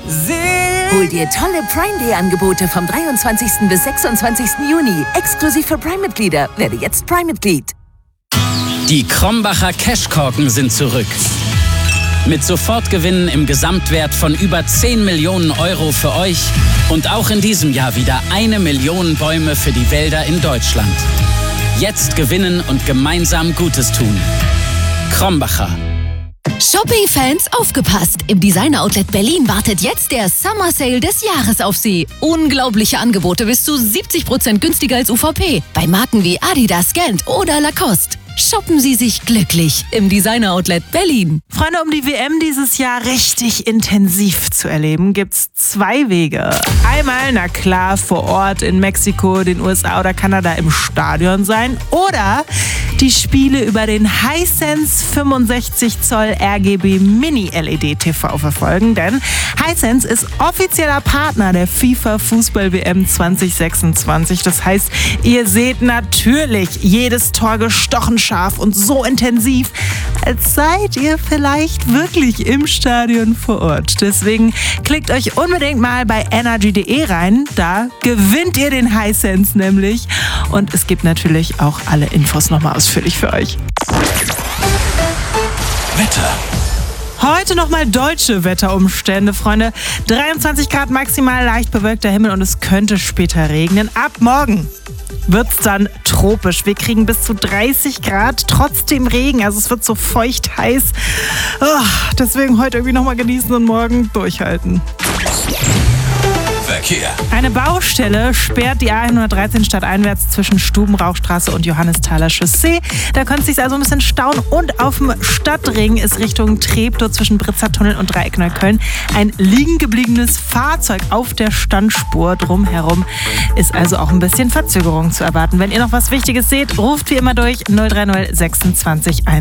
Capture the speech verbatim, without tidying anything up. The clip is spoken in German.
Hol dir tolle Prime Day Angebote vom dreiundzwanzigsten bis sechsundzwanzigsten Juni. Exklusiv für Prime-Mitglieder. Werde jetzt Prime-Mitglied. Die Krombacher Cashkorken sind zurück. Mit Sofortgewinnen im Gesamtwert von über zehn Millionen Euro für euch und auch in diesem Jahr wieder eine Million Bäume für die Wälder in Deutschland. Jetzt gewinnen und gemeinsam Gutes tun. Krombacher. Shopping-Fans, aufgepasst! Im Designer-Outlet Berlin wartet jetzt der Summer Sale des Jahres auf Sie. Unglaubliche Angebote bis zu siebzig Prozent günstiger als U V P. Bei Marken wie Adidas, Gant oder Lacoste. Shoppen Sie sich glücklich im Designer-Outlet Berlin. Freunde, um die W M dieses Jahr richtig intensiv zu erleben, gibt's zwei Wege. Einmal, na klar, vor Ort in Mexiko, den U S A oder Kanada im Stadion sein. Oder die Spiele über den Hisense fünfundsechzig Zoll R G B Mini L E D T V verfolgen. Denn Hisense ist offizieller Partner der FIFA Fußball W M zwanzig sechsundzwanzig. Das heißt, ihr seht natürlich jedes Tor gestochen scharf und so intensiv, als seid ihr vielleicht wirklich im Stadion vor Ort. Deswegen klickt euch unbedingt mal bei energy punkt de rein. Da gewinnt ihr den Hisense nämlich. Und es gibt natürlich auch alle Infos nochmal ausführlich für euch. Wetter. Heute nochmal deutsche Wetterumstände, Freunde. dreiundzwanzig Grad maximal, leicht bewölkter Himmel und es könnte später regnen. Ab morgen wird's dann tropisch. Wir kriegen bis zu dreißig Grad, trotzdem Regen. Also es wird so feucht heiß. Oh, deswegen heute irgendwie nochmal genießen und morgen durchhalten. Verkehr. Eine Baustelle sperrt die A hundertdreizehn stadteinwärts zwischen Stubenrauchstraße und Johannesthaler Chaussee. Da könnte es sich also ein bisschen stauen. Und auf dem Stadtring ist Richtung Treptow zwischen Britzertunnel und Dreieck Neukölln ein liegen gebliebenes Fahrzeug auf der Standspur. Drumherum ist also auch ein bisschen Verzögerung zu erwarten. Wenn ihr noch was Wichtiges seht, ruft wie immer durch null drei null sechsundzwanzig